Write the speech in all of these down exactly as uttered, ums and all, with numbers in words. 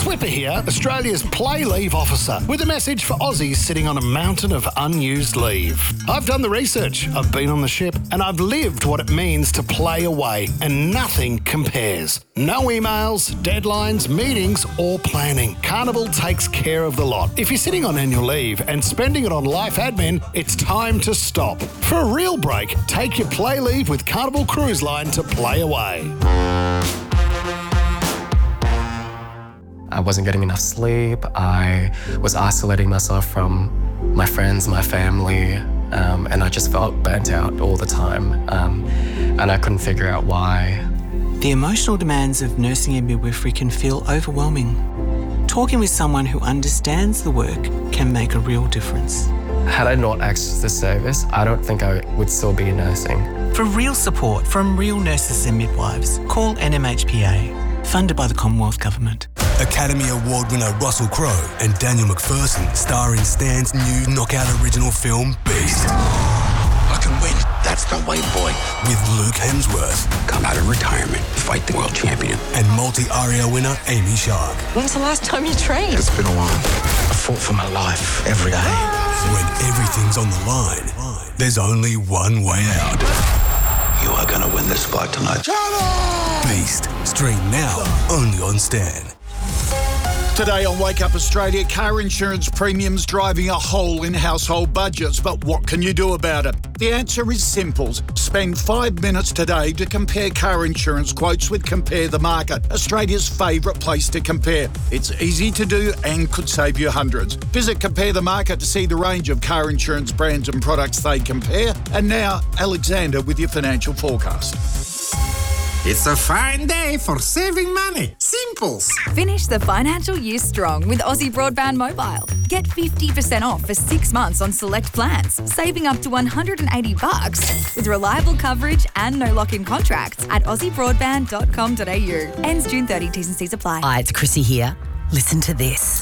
Flipper here, Australia's play leave officer, with a message for Aussies sitting on a mountain of unused leave. I've done the research, I've been on the ship, and I've lived what it means to play away, and nothing compares. No emails, deadlines, meetings, or planning. Carnival takes care of the lot. If you're sitting on annual leave and spending it on life admin, it's time to stop. For a real break, take your play leave with Carnival Cruise Line to play away. I wasn't getting enough sleep. I was isolating myself from my friends, my family, um, and I just felt burnt out all the time. Um, and I couldn't figure out why. The emotional demands of nursing and midwifery can feel overwhelming. Talking with someone who understands the work can make a real difference. Had I not accessed this service, I don't think I would still be nursing. For real support from real nurses and midwives, call N M H P A, funded by the Commonwealth Government. Academy Award winner Russell Crowe and Daniel McPherson star in Stan's new knockout original film, Beast. I can win. That's the way, boy. With Luke Hemsworth. Come out of retirement, fight the world champion. And multi-Aria winner Amy Shark. When was the last time you trained? It's been a while. I fought for my life every day. When everything's on the line, there's only one way out. You are going to win this fight tonight. Beast. Stream now, only on Stan. Today on Wake Up Australia, car insurance premiums driving a hole in household budgets. But what can you do about it? The answer is simple. Spend five minutes today to compare car insurance quotes with Compare the Market, Australia's favourite place to compare. It's easy to do and could save you hundreds. Visit Compare the Market to see the range of car insurance brands and products they compare. And now, Alexander with your financial forecast. It's a fine day for saving money. Simples. Finish the financial year strong with Aussie Broadband Mobile. Get fifty percent off for six months on select plans, saving up to one hundred eighty bucks with reliable coverage and no lock-in contracts at aussie broadband dot com dot a u. Ends June thirtieth, T's and C's apply. Hi, it's Chrissy here. Listen to this.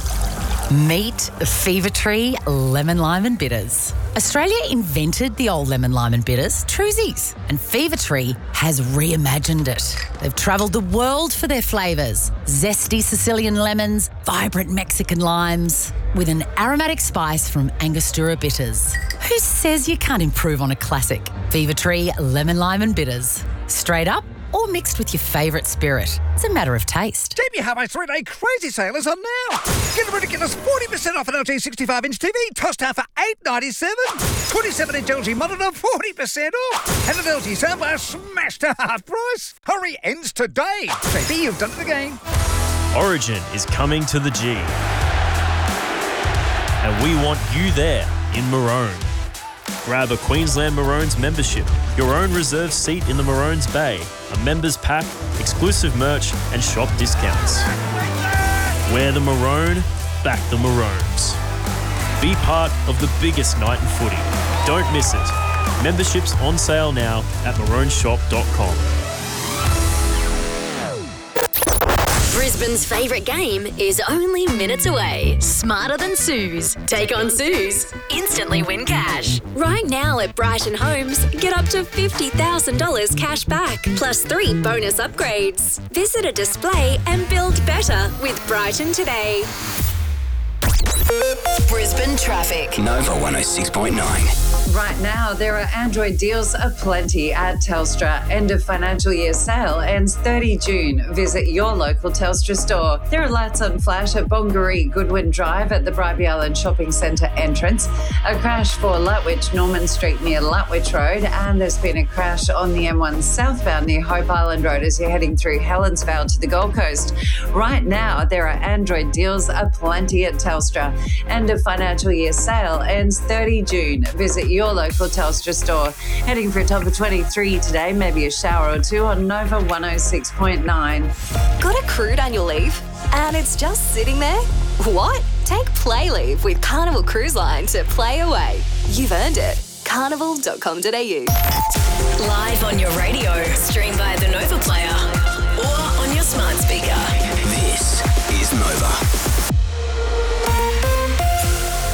Meet Fever Tree Lemon Lime and Bitters. Australia invented the old lemon lime and bitters, Truzies, and Fever Tree has reimagined it. They've travelled the world for their flavours. Zesty Sicilian lemons, vibrant Mexican limes, with an aromatic spice from Angostura bitters. Who says you can't improve on a classic? Fever Tree Lemon Lime and Bitters. Straight up or mixed with your favourite spirit. It's a matter of taste. J B Hi-Fi three-day crazy sale is on now. Get a ridiculous forty percent off an L G sixty-five inch T V, tossed out for eight ninety-seven. twenty-seven inch L G monitor, forty percent off. And an L G soundbar smashed to half price. Hurry, ends today. J B, you've done it again. Origin is coming to the G. And we want you there in Maroon. Grab a Queensland Maroons membership, your own reserved seat in the Maroons Bay, a members pack, exclusive merch and shop discounts. Wear the maroon, back the Maroons. Be part of the biggest night in footy. Don't miss it. Memberships on sale now at maroon shop dot com. Brisbane's favourite game is only minutes away. Smarter Than Suze. Take on Suze. Instantly win cash. Right now at Brighton Homes, get up to fifty thousand dollars cash back, plus three bonus upgrades. Visit a display and build better with Brighton today. Brisbane traffic. Nova one oh six point nine. Right now, there are Android deals aplenty at Telstra. End of financial year sale ends thirtieth of June. Visit your local Telstra store. There are lights on flash at Bongaree Goodwin Drive at the Bribie Island Shopping Centre entrance. A crash for Lutwyche Norman Street near Lutwyche Road. And there's been a crash on the M one southbound near Hope Island Road as you're heading through Helensvale to the Gold Coast. Right now, there are Android deals aplenty at Telstra. End of financial year sale ends thirtieth of June. Visit your local Telstra store. Heading for a top of twenty-three today, maybe a shower or two on Nova one oh six point nine. Got a crude annual leave and it's just sitting there? What? Take Play Leave with Carnival Cruise Line to play away. You've earned it. carnival dot com dot a u. Live on your radio, stream via the Nova player or on your smart speaker. This is Nova. A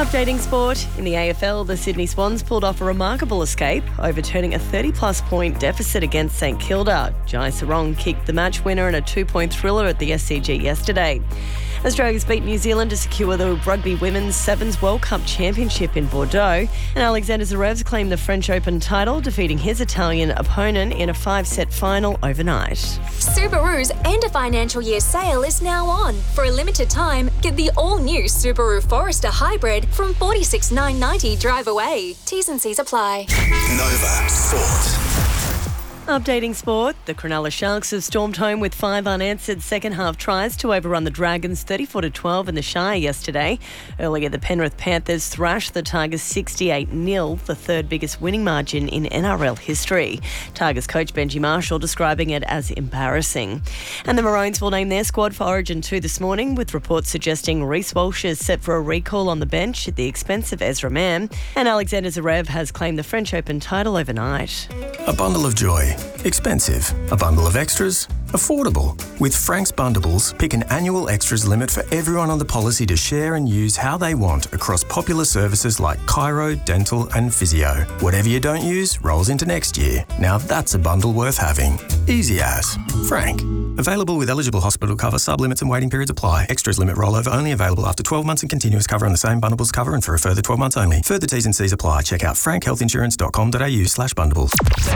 Updating sport. In the A F L, the Sydney Swans pulled off a remarkable escape, overturning a thirty-plus point deficit against St Kilda. Jai Sarong kicked the match winner in a two-point thriller at the S C G yesterday. Australia's beat New Zealand to secure the Rugby Women's Sevens World Cup Championship in Bordeaux. And Alexander Zverev's claimed the French Open title, defeating his Italian opponent in a five-set final overnight. Subaru's end of financial year sale is now on. For a limited time, get the all-new Subaru Forester Hybrid from forty-six thousand nine hundred ninety dollars drive away. T's and C's apply. Nova Sport. Updating sport, the Cronulla Sharks have stormed home with five unanswered second-half tries to overrun the Dragons thirty-four to twelve in the Shire yesterday. Earlier, the Penrith Panthers thrashed the Tigers sixty-eight nil, the third biggest winning margin in N R L history. Tigers coach Benji Marshall describing it as embarrassing. And the Maroons will name their squad for Origin two this morning, with reports suggesting Reece Walsh is set for a recall on the bench at the expense of Ezra Mam. And Alexander Zverev has claimed the French Open title overnight. A bundle of joy. Expensive. A bundle of extras. Affordable. With Frank's Bundables, pick an annual extras limit for everyone on the policy to share and use how they want across popular services like chiro, dental and physio. Whatever you don't use rolls into next year. Now that's a bundle worth having. Easy as. Frank. Available with eligible hospital cover, sub-limits and waiting periods apply. Extras limit rollover only available after twelve months and continuous cover on the same Bundables cover and for a further twelve months only. Further T's and C's apply. Check out frankhealthinsurance.com.au slash bundables.